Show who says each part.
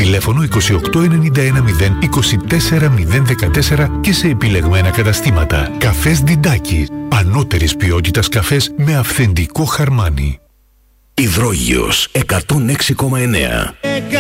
Speaker 1: Τηλέφωνο 28910 24014 και σε επιλεγμένα καταστήματα. Καφές Διντάκης. Ανώτερης ποιότητας καφές με αυθεντικό χαρμάνι.
Speaker 2: Υδρόγειος 106,9.